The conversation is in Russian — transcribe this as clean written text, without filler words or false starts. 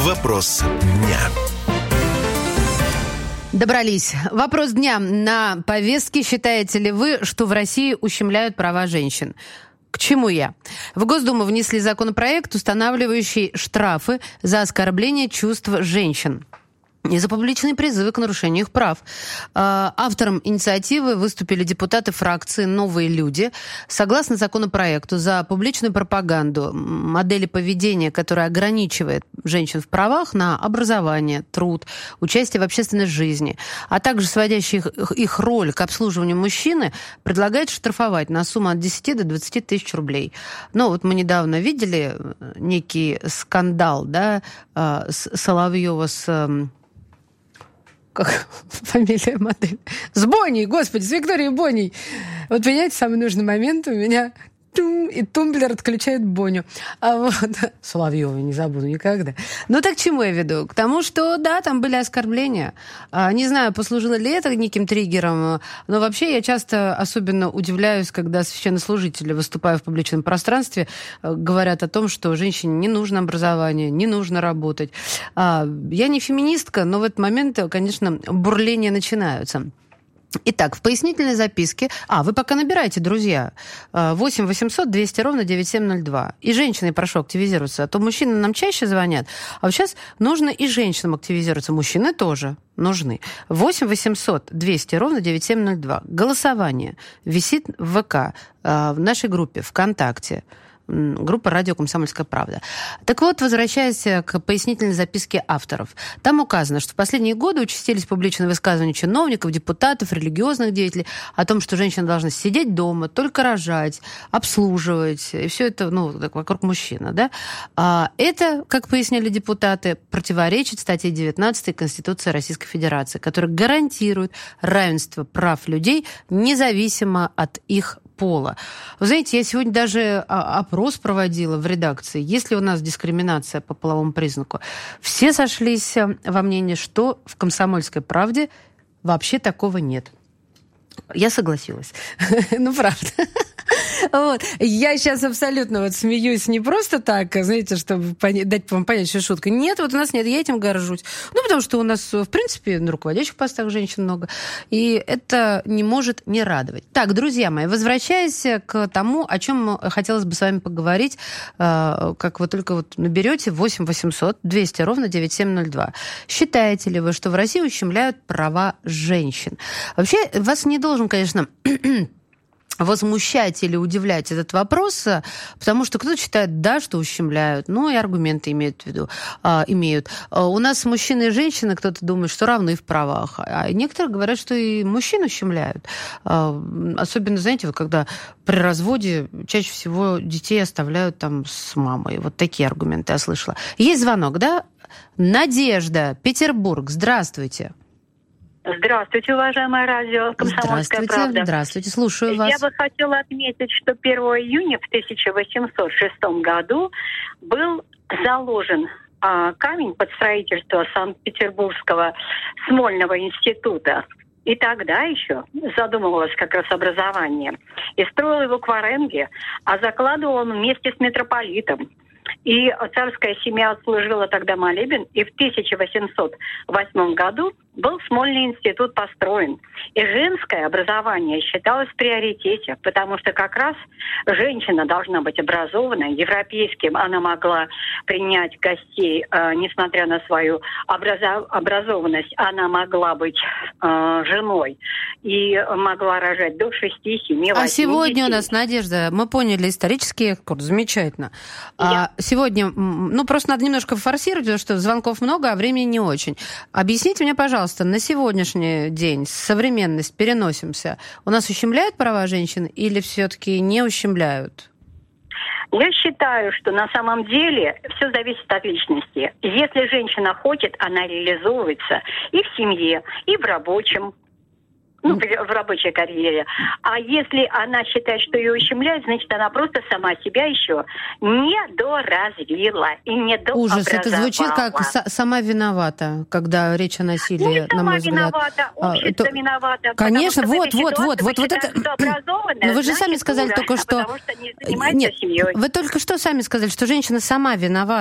Вопрос дня. Добрались. Вопрос дня на повестке. Считаете ли вы, что в России ущемляют права женщин? К чему я? В Госдуму внесли законопроект, устанавливающий штрафы за оскорбление чувств женщин и за публичные призывы к нарушению их прав. Автором инициативы выступили депутаты фракции «Новые люди». Согласно законопроекту, за публичную пропаганду модели поведения, которая ограничивает женщин в правах на образование, труд, участие в общественной жизни, а также сводящий их роль к обслуживанию мужчины, предлагает штрафовать на сумму от 10 до 20 тысяч рублей. Но вот мы недавно видели некий скандал, да, Соловьева с... Как фамилия модели? С Бонней, господи, с Викторией Бонней. Вот, понимаете, самый нужный момент у меня... И тумблер отключает Боню. А вот Соловьева не забуду никогда. Ну так к чему я веду? К тому, что да, там были оскорбления. Не знаю, послужило ли это неким триггером, но вообще я часто особенно удивляюсь, когда священнослужители, выступая в публичном пространстве, говорят о том, что женщине не нужно образование, не нужно работать. Я не феминистка, но в этот момент, конечно, бурления начинаются. Итак, в пояснительной записке... вы пока набирайте, друзья. 8 800 200 ровно 9702. И женщины прошу активизироваться. А то мужчины нам чаще звонят. А вот сейчас нужно и женщинам активизироваться. Мужчины тоже нужны. 8 800 200 ровно 9702. Голосование висит в ВК, в нашей группе ВКонтакте. Группа «Радио Комсомольская правда». Так вот, возвращаясь к пояснительной записке авторов. Там указано, что в последние годы участились публичные высказывания чиновников, депутатов, религиозных деятелей о том, что женщина должна сидеть дома, только рожать, обслуживать. И все это, так, вокруг мужчины, да? Это, как пояснили депутаты, противоречит статье 19 Конституции Российской Федерации, которая гарантирует равенство прав людей независимо от их пола. Вы знаете, я сегодня даже опрос проводила в редакции. Есть ли у нас дискриминация по половому признаку? Все сошлись во мнении, что в «Комсомольской правде» вообще такого нет. Я согласилась. Правда. Вот. Я сейчас абсолютно смеюсь не просто так, знаете, чтобы дать вам понять, что шутка. Нет, у нас нет, я этим горжусь. Потому что у нас, в принципе, на руководящих постах женщин много. И это не может не радовать. Так, друзья мои, возвращаясь к тому, о чем хотелось бы с вами поговорить, как вы только наберете 8 800 200 ровно 9702. Считаете ли вы, что в России ущемляют права женщин? Вообще, вас не должен, конечно... возмущать или удивлять этот вопрос, потому что кто-то считает, да, что ущемляют, и аргументы имеют в виду, имеют. У нас мужчины и женщины, кто-то думает, что равны в правах, а некоторые говорят, что и мужчин ущемляют. Особенно, знаете, когда при разводе чаще всего детей оставляют там с мамой. Вот такие аргументы я слышала. Есть звонок, да? Надежда, Петербург, здравствуйте. Здравствуйте, уважаемое радио «Комсомольская правда». Здравствуйте, слушаю вас. Я бы хотела отметить, что 1 июня в 1806 году был заложен камень под строительство Санкт-Петербургского Смольного института. И тогда еще задумывалось как раз образование. И строил его Кваренге, а закладывал он вместе с митрополитом. И царская семья отслужила тогда молебен, и в 1808 году был Смольный институт построен. И женское образование считалось в приоритете, потому что как раз женщина должна быть образованной. Европейским она могла принять гостей, несмотря на свою образованность, она могла быть женой и могла рожать до 6-7. А сегодня у нас, Надежда, мы поняли исторический экскурс, замечательно. Сегодня, просто надо немножко форсировать, потому что звонков много, а времени не очень. Объясните мне, пожалуйста, на сегодняшний день, современность, переносимся, у нас ущемляют права женщин или все-таки не ущемляют? Я считаю, что на самом деле все зависит от личности. Если женщина хочет, она реализуется и в семье, и в рабочем. В рабочей карьере. А если она считает, что ее ущемляют, значит, она просто сама себя еще не доразвила и не дообразовала. Ужас, это звучит как сама виновата, когда речь о насилии, на мой взгляд. Виновата, общество виновато. Конечно, вот это... Но вы же сами сказали только что... Потому что не занимается семьей. Вы только что сами сказали, что женщина сама виновата.